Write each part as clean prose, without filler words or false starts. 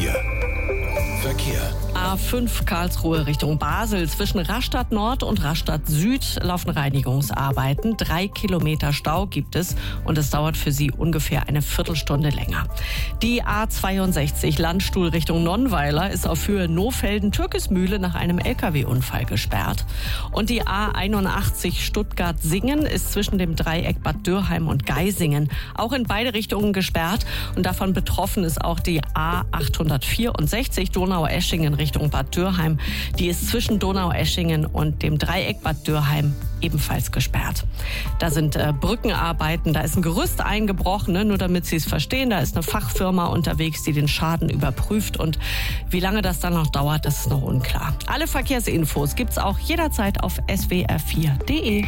4 Verkehr. A5 Karlsruhe Richtung Basel. Zwischen Rastatt Nord und Rastatt Süd laufen Reinigungsarbeiten. 3 Kilometer Stau gibt es und es dauert für Sie ungefähr eine Viertelstunde länger. Die A62 Landstuhl Richtung Nonnweiler ist auf Höhe Nohfelden-Türkismühle nach einem LKW-Unfall gesperrt. Und die A81 Stuttgart-Singen ist zwischen dem Dreieck Bad Dürrheim und Geisingen auch in beide Richtungen gesperrt. Und davon betroffen ist auch die A864 Donaueschingen Richtung Bad Dürrheim. Die ist zwischen Donaueschingen und dem Dreieck Bad Dürrheim ebenfalls gesperrt. Da sind Brückenarbeiten, da ist ein Gerüst eingebrochen, nur damit Sie es verstehen. Da ist eine Fachfirma unterwegs, die den Schaden überprüft. Und wie lange das dann noch dauert, das ist noch unklar. Alle Verkehrsinfos gibt's auch jederzeit auf swr4.de.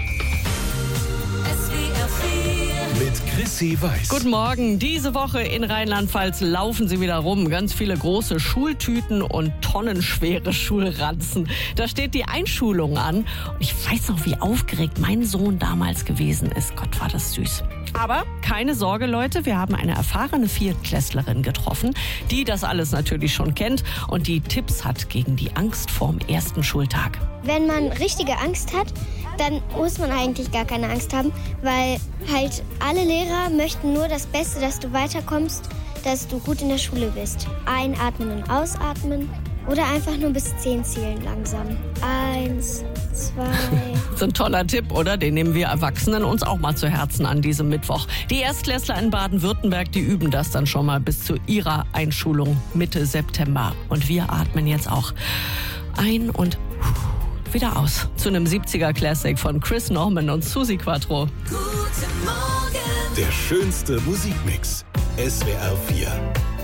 Mit Chrissy Weiß. Guten Morgen. Diese Woche in Rheinland-Pfalz laufen sie wieder rum. Ganz viele große Schultüten und tonnenschwere Schulranzen. Da steht die Einschulung an. Und ich weiß noch, wie aufgeregt mein Sohn damals gewesen ist. Gott, war das süß. Aber keine Sorge, Leute, wir haben eine erfahrene Viertklässlerin getroffen, die das alles natürlich schon kennt und die Tipps hat gegen die Angst vorm ersten Schultag. Wenn man richtige Angst hat, dann muss man eigentlich gar keine Angst haben, weil halt alle Lehrer möchten nur das Beste, dass du weiterkommst, dass du gut in der Schule bist. Einatmen und ausatmen oder einfach nur bis 10 zählen langsam. 1, 2... Das ist ein toller Tipp, oder? Den nehmen wir Erwachsenen uns auch mal zu Herzen an diesem Mittwoch. Die Erstklässler in Baden-Württemberg, die üben das dann schon mal bis zu ihrer Einschulung Mitte September. Und wir atmen jetzt auch ein und wieder aus. Zu einem 70er Classic von Chris Norman und Susi Quattro. Der schönste Musikmix. SWR 4.